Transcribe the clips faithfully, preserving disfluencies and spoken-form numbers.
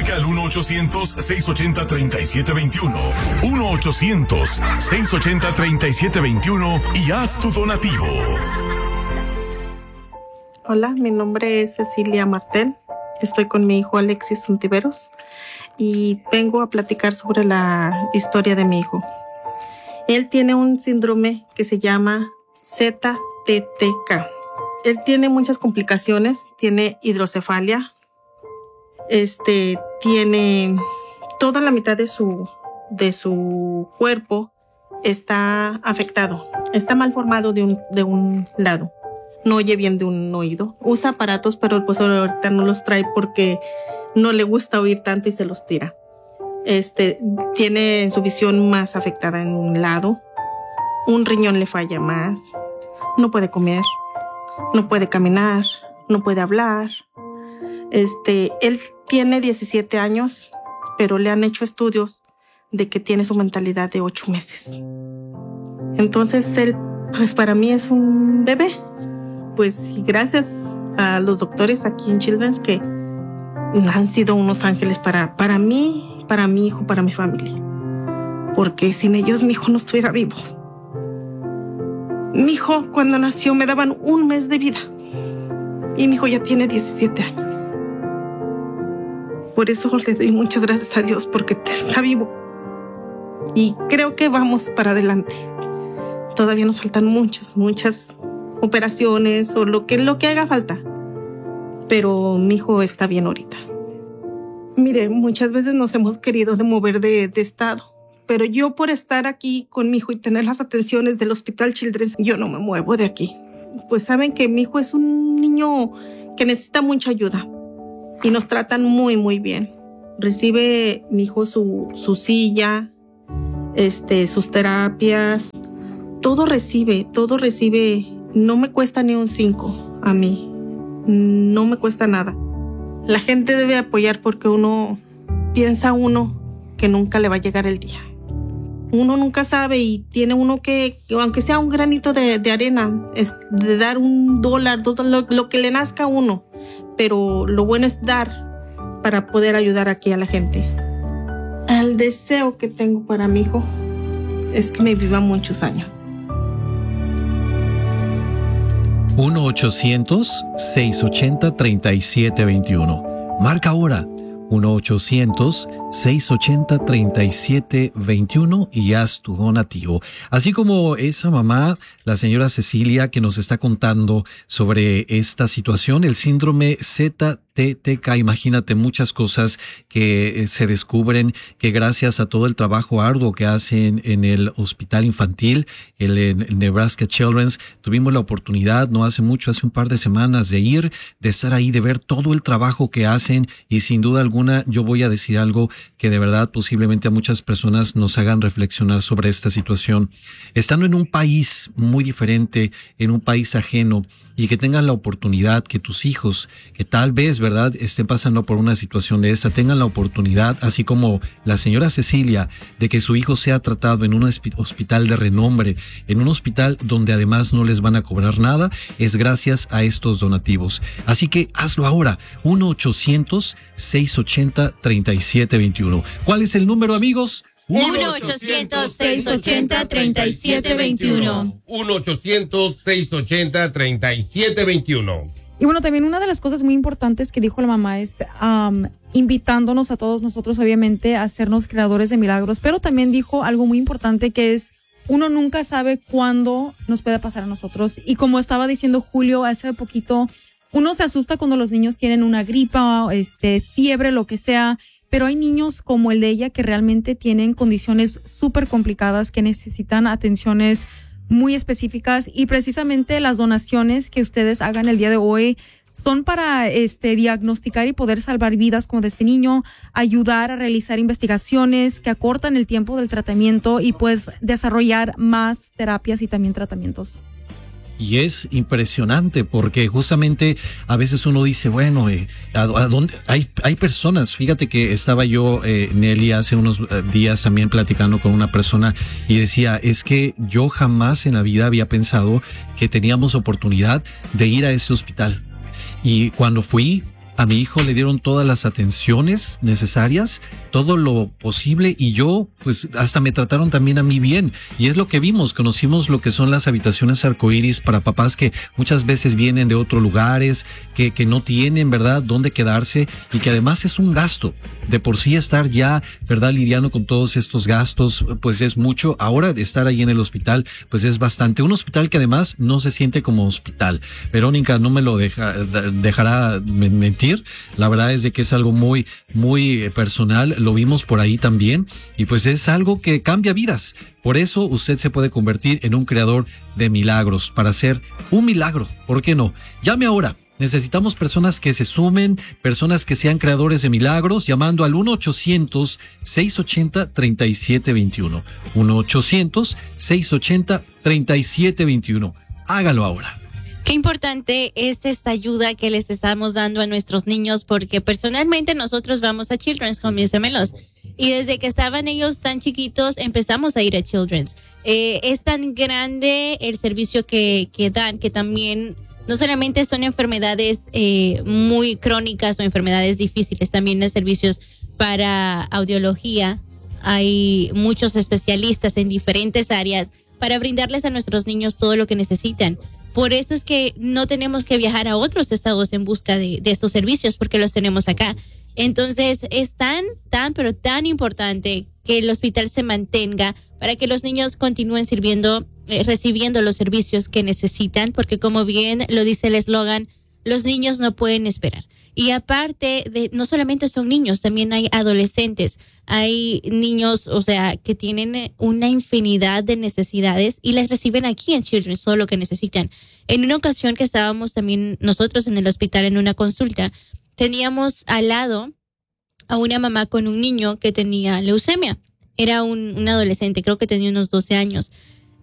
Marca al uno ochocientos, seiscientos ochenta, treinta y siete veintiuno. uno ochocientos, seiscientos ochenta, treinta y siete veintiuno y haz tu donativo. Hola, mi nombre es Cecilia Martel. Estoy con mi hijo Alexis Ontiveros y vengo a platicar sobre la historia de mi hijo. Él tiene un síndrome que se llama Z T T K. Él tiene muchas complicaciones, tiene hidrocefalia, este, tiene toda la mitad de su, de su cuerpo está afectado, está mal formado de un, de un lado. No oye bien de un oído. Usa aparatos, pero pues ahorita no los trae porque no le gusta oír tanto y se los tira. Este, tiene su visión más afectada en un lado. Un riñón le falla más. No puede comer. No puede caminar. No puede hablar. Este, él tiene diecisiete años, pero le han hecho estudios de que tiene su mentalidad de ocho meses. Entonces, él, pues para mí es un bebé. Pues gracias a los doctores aquí en Children's que han sido unos ángeles para, para mí, para mi hijo, para mi familia. Porque sin ellos mi hijo no estuviera vivo. Mi hijo cuando nació me daban un mes de vida y mi hijo ya tiene diecisiete años. Por eso le doy muchas gracias a Dios porque está vivo y creo que vamos para adelante. Todavía nos faltan muchas, muchas operaciones o lo que, lo que haga falta. Pero mi hijo está bien ahorita. Mire, muchas veces nos hemos querido de mover de, de estado, pero yo por estar aquí con mi hijo y tener las atenciones del Hospital Children's, yo no me muevo de aquí. Pues saben que mi hijo es un niño que necesita mucha ayuda y nos tratan muy, muy bien. Recibe mi hijo su, su silla, este, sus terapias, todo recibe, todo recibe. No me cuesta ni un cinco a mí. No me cuesta nada. La gente debe apoyar porque uno piensa uno que nunca le va a llegar el día. Uno nunca sabe y tiene uno que, aunque sea un granito de, de arena, es de dar un dólar, dos, lo, lo que le nazca a uno. Pero lo bueno es dar para poder ayudar aquí a la gente. El deseo que tengo para mi hijo es que me viva muchos años. uno ochocientos, seiscientos ochenta, treinta y siete veintiuno. Marca ahora uno ochocientos, seiscientos ochenta, treinta y siete veintiuno y haz tu donativo. Así como esa mamá, la señora Cecilia, que nos está contando sobre esta situación, el síndrome Z T T K. Imagínate muchas cosas que se descubren que gracias a todo el trabajo arduo que hacen en el hospital infantil, el, el Nebraska Children's, tuvimos la oportunidad no hace mucho, hace un par de semanas, de ir, de estar ahí, de ver todo el trabajo que hacen y sin duda alguna yo voy a decir algo que de verdad posiblemente a muchas personas nos hagan reflexionar sobre esta situación. Estando en un país muy diferente, en un país ajeno, y que tengan la oportunidad, que tus hijos, que tal vez, ¿verdad?, estén pasando por una situación de esta, tengan la oportunidad, así como la señora Cecilia, de que su hijo sea tratado en un hospital de renombre, en un hospital donde además no les van a cobrar nada, es gracias a estos donativos. Así que hazlo ahora, uno ochocientos, seiscientos ochenta, treinta y siete veintiuno. ¿Cuál es el número, amigos? uno ochocientos, seiscientos ochenta, treinta y siete veintiuno. uno ochocientos, seiscientos ochenta, treinta y siete veintiuno. Y bueno, también una de las cosas muy importantes que dijo la mamá es um, invitándonos a todos nosotros, obviamente, a hacernos creadores de milagros, pero también dijo algo muy importante que es, uno nunca sabe cuándo nos puede pasar a nosotros. Y como estaba diciendo Julio hace poquito, uno se asusta cuando los niños tienen una gripa, este, fiebre, lo que sea, pero hay niños como el de ella que realmente tienen condiciones súper complicadas que necesitan atenciones muy específicas y precisamente las donaciones que ustedes hagan el día de hoy son para este diagnosticar y poder salvar vidas como de este niño, ayudar a realizar investigaciones que acortan el tiempo del tratamiento y pues desarrollar más terapias y también tratamientos. Y es impresionante porque justamente a veces uno dice, bueno, eh, ¿a, a dónde? Hay, hay personas, fíjate que estaba yo, eh, Nelly, hace unos días también platicando con una persona y decía, es que yo jamás en la vida había pensado que teníamos oportunidad de ir a este hospital. Y cuando fui, A mi hijo le dieron todas las atenciones necesarias, todo lo posible, y yo, pues, hasta me trataron también a mí bien. Y es lo que vimos, conocimos lo que son las habitaciones arcoíris para papás que muchas veces vienen de otros lugares, que, que no tienen, ¿verdad?, dónde quedarse, y que además es un gasto. De por sí estar ya, ¿verdad?, lidiando con todos estos gastos, pues es mucho. Ahora de estar ahí en el hospital, pues es bastante. Un hospital que además no se siente como hospital. Verónica no me lo deja, dejará mentir. La verdad es de que es algo muy, muy personal. Lo vimos por ahí también. Y pues es algo que cambia vidas. Por eso usted se puede convertir en un creador de milagros para hacer un milagro. ¿Por qué no? Llame ahora. Necesitamos personas que se sumen, personas que sean creadores de milagros, llamando al uno ochocientos, seiscientos ochenta, treinta y siete veintiuno. uno ochocientos, seiscientos ochenta, treinta y siete veintiuno. Hágalo ahora. Qué importante es esta ayuda que les estamos dando a nuestros niños, porque personalmente nosotros vamos a Children's con mis gemelos. Y desde que estaban ellos tan chiquitos, empezamos a ir a Children's. Eh, es tan grande el servicio que, que dan, que también no solamente son enfermedades eh, muy crónicas o enfermedades difíciles, también hay servicios para audiología. Hay muchos especialistas en diferentes áreas para brindarles a nuestros niños todo lo que necesitan. Por eso es que no tenemos que viajar a otros estados en busca de, de estos servicios, porque los tenemos acá. Entonces es tan, tan, pero tan importante que el hospital se mantenga para que los niños continúen sirviendo, eh, recibiendo los servicios que necesitan, porque como bien lo dice el eslogan, los niños no pueden esperar. Y aparte, de, no solamente son niños, también hay adolescentes, hay niños, o sea, que tienen una infinidad de necesidades y les reciben aquí en Children's todo lo que necesitan. En una ocasión que estábamos también nosotros en el hospital en una consulta, teníamos al lado a una mamá con un niño que tenía leucemia. Era un, un adolescente, creo que tenía unos doce años.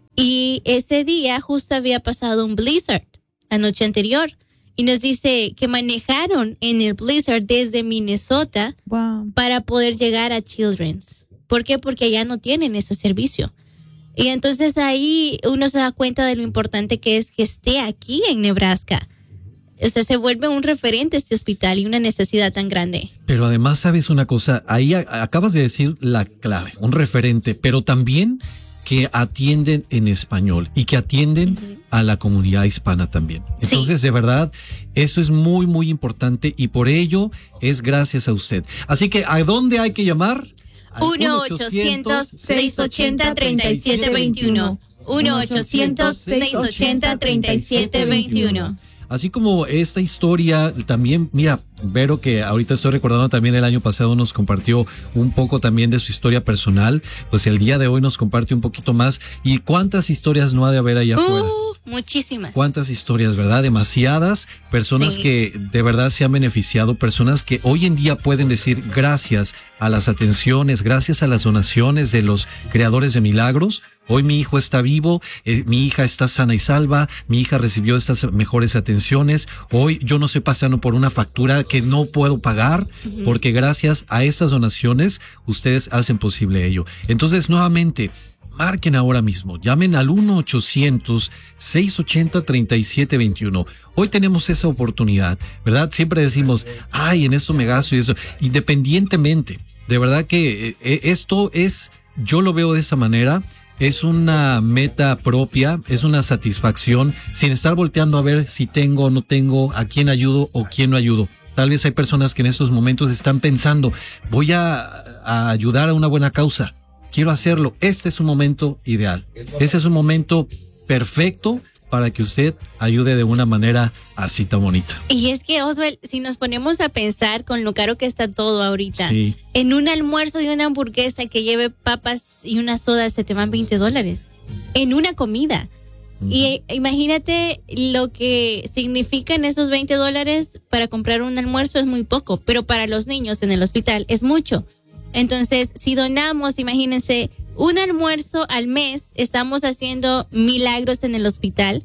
Y ese día justo había pasado un blizzard la noche anterior. Y nos dice que manejaron en el blizzard desde Minnesota wow. para poder llegar a Children's. ¿Por qué? Porque allá no tienen ese servicio. Y entonces ahí uno se da cuenta de lo importante que es que esté aquí en Nebraska. O sea, se vuelve un referente este hospital y una necesidad tan grande. Pero además, ¿sabes una cosa? Ahí a- acabas de decir la clave, un referente, pero también que atienden en español y que atienden uh-huh. a la comunidad hispana también. Entonces, sí. de verdad, eso es muy, muy importante y por ello es gracias a usted. Así que, ¿a dónde hay que llamar? uno ochocientos, seiscientos ochenta, treinta y siete veintiuno. uno ochocientos, seiscientos ochenta, treinta y siete veintiuno. Así como esta historia, también, mira, Vero, que ahorita estoy recordando también el año pasado nos compartió un poco también de su historia personal, pues el día de hoy nos comparte un poquito más. ¿Y cuántas historias no ha de haber allá uh, afuera? Muchísimas. ¿Cuántas historias, verdad? Demasiadas personas sí. que de verdad se han beneficiado, personas que hoy en día pueden decir gracias a las atenciones, gracias a las donaciones de los creadores de milagros. Hoy mi hijo está vivo, eh, mi hija está sana y salva, mi hija recibió estas mejores atenciones. Hoy yo no estoy pasando por una factura que no puedo pagar, uh-huh. porque gracias a estas donaciones ustedes hacen posible ello. Entonces, nuevamente, marquen ahora mismo, llamen al uno ochocientos, seiscientos ochenta, treinta y siete veintiuno. Hoy tenemos esa oportunidad, ¿verdad? Siempre decimos, ay, en esto me gasto y eso. Independientemente, de verdad que eh, esto es, yo lo veo de esa manera. Es una meta propia, es una satisfacción, sin estar volteando a ver si tengo o no tengo, a quién ayudo o quién no ayudo. Tal vez hay personas que en estos momentos están pensando, voy a, a ayudar a una buena causa, quiero hacerlo. Este es un momento ideal, este es un momento perfecto para que usted ayude de una manera así tan bonita. Y es que, Oswald, si nos ponemos a pensar con lo caro que está todo ahorita, sí. en un almuerzo de una hamburguesa que lleve papas y una soda se te van veinte dólares. En una comida. Uh-huh. Y imagínate lo que significan esos veinte dólares para comprar un almuerzo es muy poco, pero para los niños en el hospital es mucho. Entonces, si donamos, imagínense, un almuerzo al mes, estamos haciendo milagros en el hospital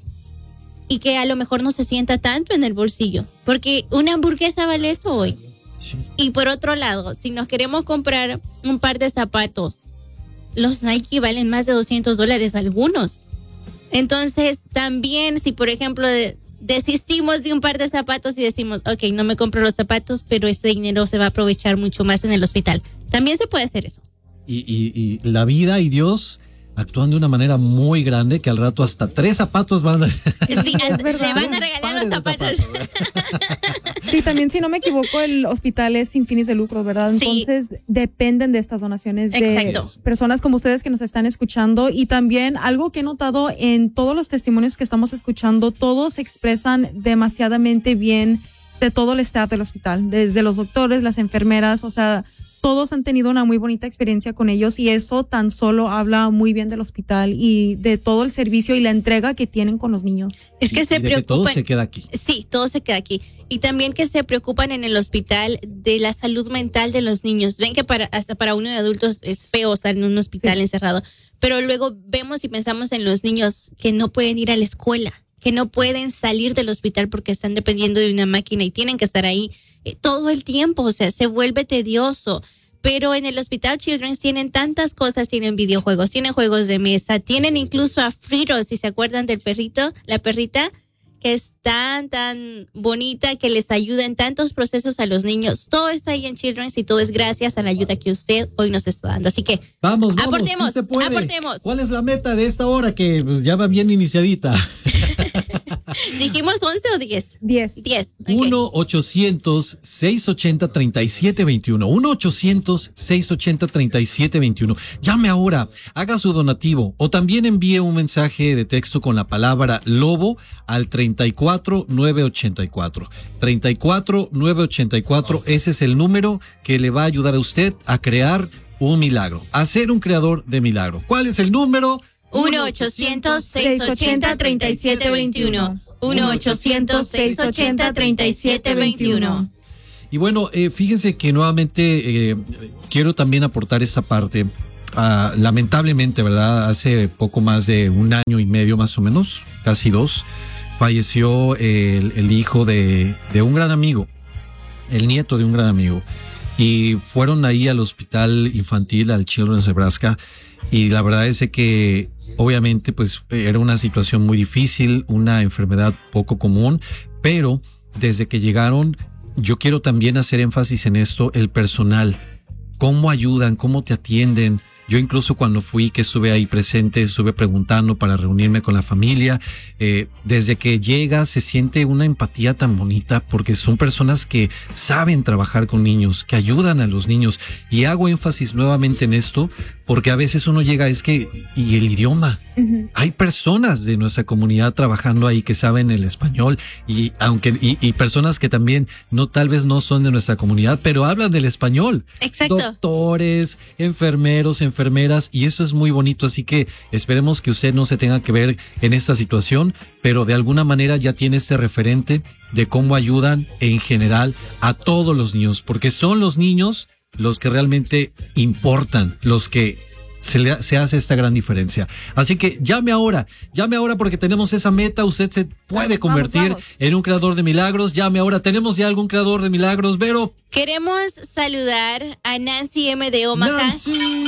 y que a lo mejor no se sienta tanto en el bolsillo, porque una hamburguesa vale eso hoy. Sí. Y por otro lado, si nos queremos comprar un par de zapatos, los Nike valen más de doscientos dólares algunos. Entonces, también si por ejemplo de, desistimos de un par de zapatos y decimos, ok, no me compro los zapatos, pero ese dinero se va a aprovechar mucho más en el hospital. También se puede hacer eso. Y, y, y la vida y Dios actúan de una manera muy grande que al rato hasta tres zapatos van a... Sí, es le van a regalar los zapatos. zapatos Sí, también si no me equivoco, el hospital es sin fines de lucro, ¿verdad? Sí. Entonces dependen de estas donaciones de Exacto. personas como ustedes que nos están escuchando. Y también algo que he notado en todos los testimonios que estamos escuchando, todos expresan demasiadamente bien de todo el staff del hospital, desde los doctores, las enfermeras, o sea, todos han tenido una muy bonita experiencia con ellos y eso tan solo habla muy bien del hospital y de todo el servicio y la entrega que tienen con los niños. Es que y, se y de que preocupan. todo se queda aquí. Sí, todo se queda aquí. Y también que se preocupan en el hospital de la salud mental de los niños. Ven que para hasta para uno de adultos es feo estar en un hospital Sí. encerrado, pero luego vemos y pensamos en los niños que no pueden ir a la escuela, que no pueden salir del hospital porque están dependiendo de una máquina y tienen que estar ahí eh, todo el tiempo, o sea, se vuelve tedioso. Pero en el Hospital Children's tienen tantas cosas, tienen videojuegos, tienen juegos de mesa, tienen incluso a Fritos, si se acuerdan del perrito, la perrita, que es tan, tan bonita, que les ayuda en tantos procesos a los niños. Todo está ahí en Children's y todo es gracias a la ayuda que usted hoy nos está dando. Así que Vamos, vamos, aportemos, sí se puede. aportemos. ¿Cuál es la meta de esta hora que pues, ya va bien iniciadita? ¿Dijimos once o diez? diez. diez. Okay. uno ochocientos, seiscientos ochenta, treinta y siete veintiuno. uno ochocientos, seiscientos ochenta, treinta y siete veintiuno. Llame ahora, haga su donativo o también envíe un mensaje de texto con la palabra lobo al treinta y cuatro nueve ochenta y cuatro. treinta y cuatro nueve ochenta y cuatro, ese es el número que le va a ayudar a usted a crear un milagro, a ser un creador de milagro. ¿Cuál es el número? uno ochocientos, seiscientos ochenta, treinta y siete veintiuno. uno ochocientos, seiscientos ochenta, treinta y siete veintiuno. Y bueno, eh, fíjense que nuevamente eh, quiero también aportar esta parte. Uh, lamentablemente, ¿verdad? Hace poco más de un año y medio más o menos, casi dos, falleció el, el hijo de, de un gran amigo, el nieto de un gran amigo. Y fueron ahí al hospital infantil, al Children's Nebraska, y la verdad es que obviamente pues era una situación muy difícil, una enfermedad poco común, pero desde que llegaron, yo quiero también hacer énfasis en esto, el personal, cómo ayudan, cómo te atienden. Yo incluso cuando fui, que estuve ahí presente, estuve preguntando para reunirme con la familia. Eh, desde que llega se siente una empatía tan bonita porque son personas que saben trabajar con niños, que ayudan a los niños. Y hago énfasis nuevamente en esto porque a veces uno llega, es que, y el idioma. Uh-huh. Hay personas de nuestra comunidad trabajando ahí que saben el español y aunque y, y personas que también no tal vez no son de nuestra comunidad, pero hablan el español. Exacto. Doctores, enfermeros, enfermeras, y eso es muy bonito, así que esperemos que usted no se tenga que ver en esta situación, pero de alguna manera ya tiene este referente de cómo ayudan en general a todos los niños, porque son los niños los que realmente importan, los que Se, le, se hace esta gran diferencia. Así que llame ahora, llame ahora porque tenemos esa meta. Usted se puede vamos, convertir vamos, vamos. en un creador de milagros. Llame ahora. ¿Tenemos ya algún creador de milagros, Vero? Queremos saludar a Nancy M. de Omaha. ¡Nancy!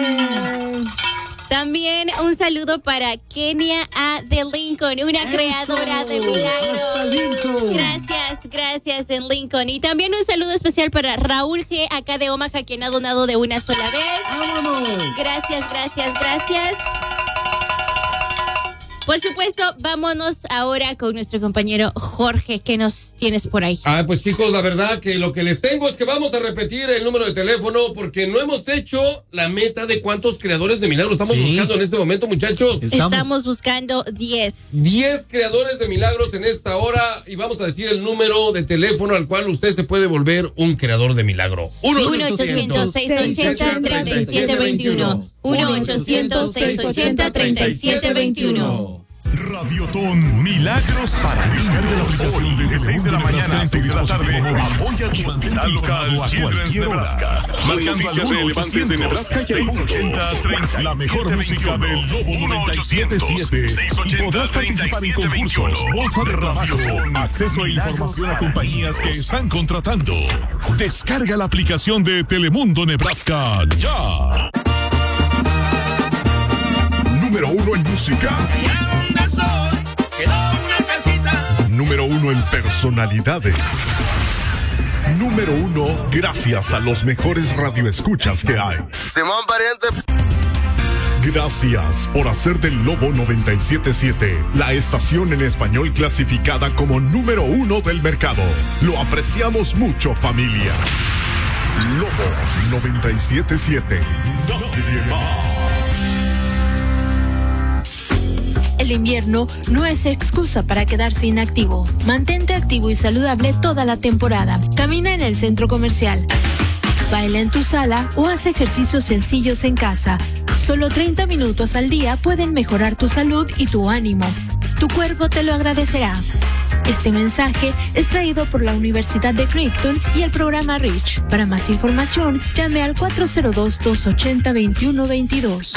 También un saludo para Kenia A. de Lincoln, una ¡Eso! creadora de ¡Hasta milagros. Lincoln! Gracias, gracias en Lincoln. Y también un saludo especial para Raúl G. acá de Omaha, quien ha donado de una sola vez. ¡Vámonos! Gracias, gracias, gracias. Por supuesto, vámonos ahora con nuestro compañero Jorge. ¿Qué nos tienes por ahí? Ah, pues chicos, la verdad que lo que les tengo es que vamos a repetir el número de teléfono porque no hemos hecho la meta de cuántos creadores de milagros estamos Sí. buscando en este momento, muchachos. Estamos. Estamos buscando diez. diez creadores de milagros en esta hora y vamos a decir el número de teléfono al cual usted se puede volver un creador de milagro. uno ochocientos, seiscientos ochenta, treinta y siete veintiuno. uno ochocientos, seiscientos ochenta, treinta y siete veintiuno. Radiotón Milagros para niños. Hoy de seis de la mañana a seis de la tarde. Apoya tu hospital local Children's Nebraska. Marcando al relevantes de Nebraska y seiscientos ochenta, treinta. La mejor música del Lobo noventa y siete punto siete. Y podrás participar en concursos, bolsa de trabajo, acceso a información a compañías que están contratando. Descarga la aplicación de Telemundo Nebraska ya. Número uno en música. Allá donde soy, quedó una casita número uno en personalidades. Número uno gracias a los mejores radioescuchas que hay. Simón Pariente. Gracias por hacer del Lobo noventa y siete punto siete la estación en español clasificada como número uno del mercado. Lo apreciamos mucho, familia. Lobo noventa y siete punto siete. Nadie más. El invierno no es excusa para quedarse inactivo. Mantente activo y saludable toda la temporada. Camina en el centro comercial. Baila en tu sala o haz ejercicios sencillos en casa. Solo treinta minutos al día pueden mejorar tu salud y tu ánimo. Tu cuerpo te lo agradecerá. Este mensaje es traído por la Universidad de Creighton y el programa REACH. Para más información, llame al cuatro cero dos, dos ocho cero, dos uno dos dos.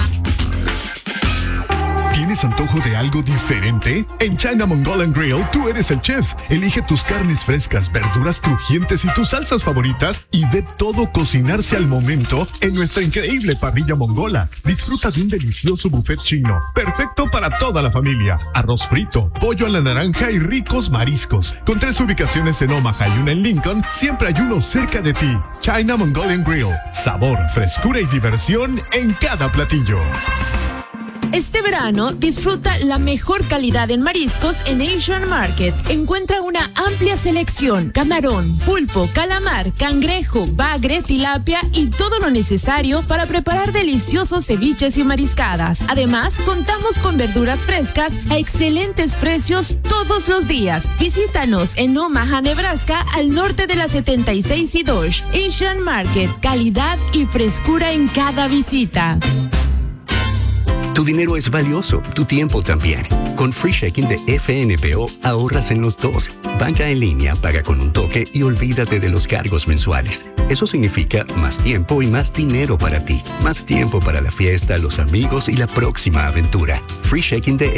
¿Tienes antojo de algo diferente? En China Mongolian Grill, tú eres el chef. Elige tus carnes frescas, verduras crujientes y tus salsas favoritas y ve todo cocinarse al momento en nuestra increíble parrilla mongola. Disfruta de un delicioso buffet chino, perfecto para toda la familia. Arroz frito, pollo a la naranja y ricos mariscos. Con tres ubicaciones en Omaha y una en Lincoln, siempre hay uno cerca de ti. China Mongolian Grill. Sabor, frescura y diversión en cada platillo. Este verano, disfruta la mejor calidad en mariscos en Asian Market. Encuentra una amplia selección: camarón, pulpo, calamar, cangrejo, bagre, tilapia y todo lo necesario para preparar deliciosos ceviches y mariscadas. Además, contamos con verduras frescas a excelentes precios todos los días. Visítanos en Omaha, Nebraska, al norte de la setenta y seis y Dodge. Asian Market, calidad y frescura en cada visita. Tu dinero es valioso, tu tiempo también. Con Free Checking de F N P O ahorras en los dos. Banca en línea, paga con un toque y olvídate de los cargos mensuales. Eso significa más tiempo y más dinero para ti. Más tiempo para la fiesta, los amigos y la próxima aventura. Free Checking de